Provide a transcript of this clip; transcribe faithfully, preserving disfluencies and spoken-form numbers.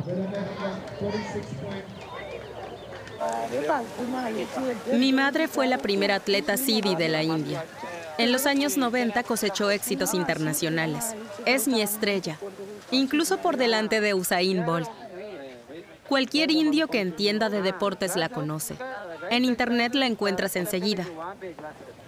Mi madre fue la primera atleta Sidhi de la India. En los años noventa cosechó éxitos internacionales. Es mi estrella, incluso por delante de Usain Bolt. Cualquier indio que entienda de deportes la conoce. En internet la encuentras enseguida.